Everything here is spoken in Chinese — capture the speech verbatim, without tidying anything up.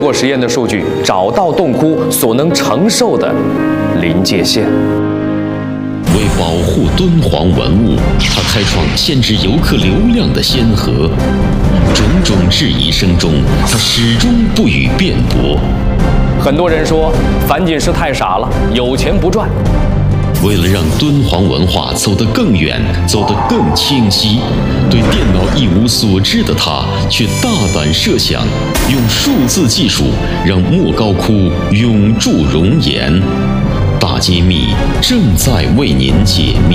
通过实验的数据，找到洞窟所能承受的临界线。 为保护敦煌文物，他开创限制游客流量的先河。种种质疑声中，他始终不予辩驳。 很多人说樊锦诗太傻了，有钱不赚。 为了让敦煌文化走得更远，走得更清晰，对电脑一无所知的他，却大胆设想，用数字技术让莫高窟永驻容颜。大揭秘正在为您解密。